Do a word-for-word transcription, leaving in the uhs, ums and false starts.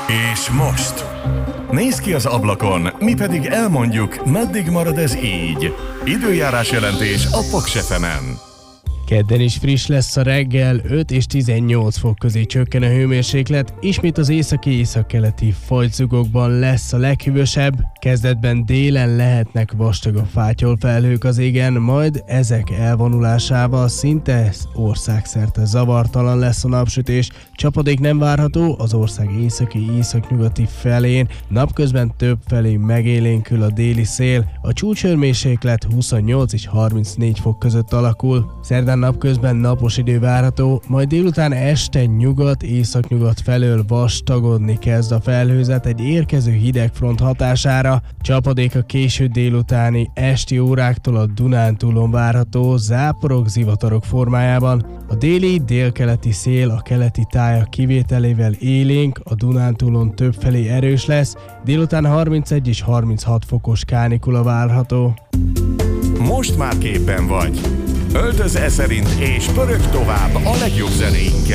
És most? Nézz ki az ablakon, mi pedig elmondjuk, meddig marad ez így. Időjárás jelentés a Paks ef emen. Kedden is friss lesz a reggel, öt és tizennyolc fok közé csökken a hőmérséklet, ismét az északi-északkeleti fagyzugokban lesz a leghűvösebb, kezdetben délen lehetnek vastagabb fátyolfelhők az égen, majd ezek elvonulásával szinte országszerte zavartalan lesz a napsütés, csapadék nem várható az ország északi-északnyugati felén, napközben több felé megélénkül a déli szél, a csúcshőmérséklet huszonnyolc és harmincnégy fok között alakul. Szerdán napközben napos idő várható, majd délután este nyugat-északnyugat felől vastagodni kezd a felhőzet egy érkező hidegfront hatására. Csapadék a késő délutáni esti óráktól a Dunántúlon várható, záporok, zivatarok formájában. A déli, délkeleti szél a keleti tájak kivételével élénk, a Dunántúlon többfelé erős lesz, délután harmincegy és harminchat fokos kánikula várható. Most már képben vagy. Öltözz e szerint és pörög tovább a legjobb zenéinkkel.